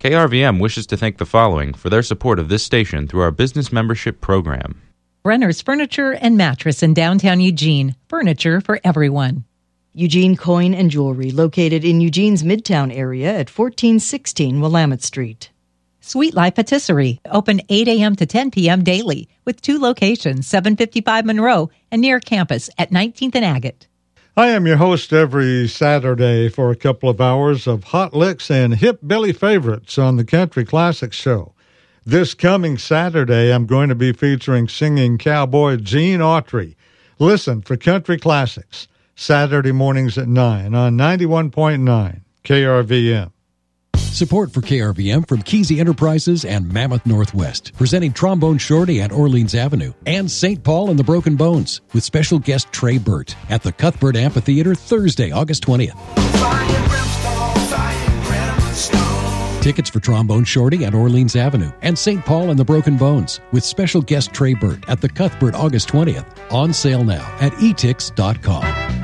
KRVM wishes to thank the following for their support of this station through our business membership program. Brenner's Furniture and Mattress in downtown Eugene. Furniture for everyone. Eugene Coin and Jewelry, located in Eugene's Midtown area at 1416 Willamette Street. Sweet Life Patisserie, open 8 a.m. to 10 p.m. daily, with 2 locations, 755 Monroe and near campus at 19th and Agate. I am your host every Saturday for a couple of hours of hot licks and hip Billy favorites on the Country Classics Show. This coming Saturday, I'm going to be featuring singing cowboy Gene Autry. Listen for Country Classics, Saturday mornings at 9 on 91.9 KRVM. Support for KRVM from Kesey Enterprises and Mammoth Northwest, presenting Trombone Shorty at Orleans Avenue and St. Paul and the Broken Bones with special guest Trey Burt at the Cuthbert Amphitheater Thursday, August 20th. Tickets for Trombone Shorty at Orleans Avenue and St. Paul and the Broken Bones with special guest Trey Burt at the Cuthbert August 20th. On sale now at etix.com.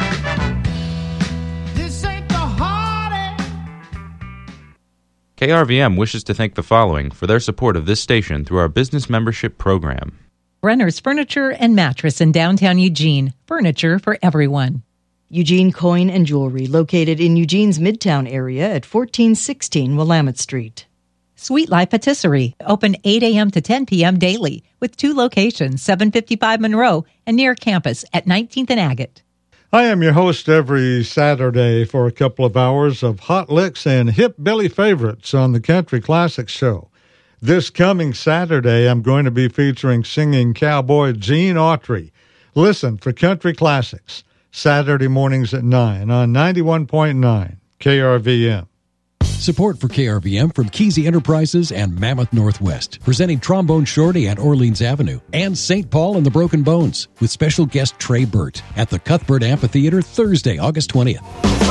KRVM wishes to thank the following for their support of this station through our business membership program. Brenner's Furniture and Mattress in downtown Eugene. Furniture for everyone. Eugene Coin and Jewelry, located in Eugene's Midtown area at 1416 Willamette Street. Sweet Life Patisserie, open 8 a.m. to 10 p.m. daily, with 2 locations, 755 Monroe and near campus at 19th and Agate. I am your host every Saturday for a couple of hours of hot licks and hip Billy favorites on the Country Classics Show. This coming Saturday, I'm going to be featuring singing cowboy Gene Autry. Listen for Country Classics, Saturday mornings at 9 on 91.9 KRVM. Support for KRVM from Kesey Enterprises and Mammoth Northwest, presenting Trombone Shorty at Orleans Avenue and St. Paul and the Broken Bones with special guest Trey Burt at the Cuthbert Amphitheater Thursday, August 20th.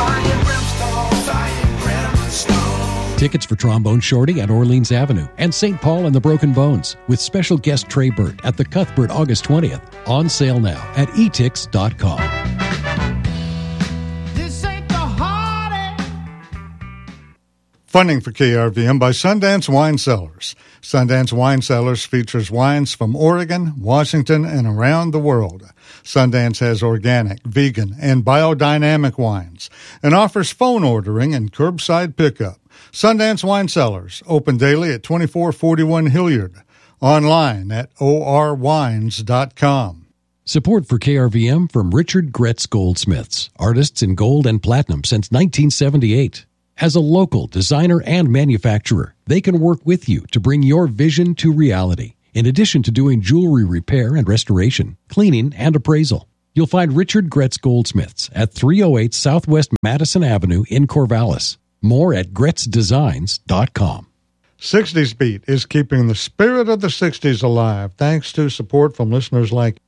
Tickets for Trombone Shorty at Orleans Avenue and St. Paul and the Broken Bones with special guest Trey Burt at the Cuthbert August 20th. On sale now at etix.com. Funding for KRVM by Sundance Wine Cellars. Sundance Wine Cellars features wines from Oregon, Washington, and around the world. Sundance has organic, vegan, and biodynamic wines and offers phone ordering and curbside pickup. Sundance Wine Cellars, open daily at 2441 Hilliard. Online at orwines.com. Support for KRVM from Richard Gretz Goldsmiths, artists in gold and platinum since 1978. As a local designer and manufacturer, they can work with you to bring your vision to reality. In addition to doing jewelry repair and restoration, cleaning, and appraisal, you'll find Richard Gretz Goldsmiths at 308 Southwest Madison Avenue in Corvallis. More at gretzdesigns.com. 60s Beat is keeping the spirit of the 60s alive thanks to support from listeners like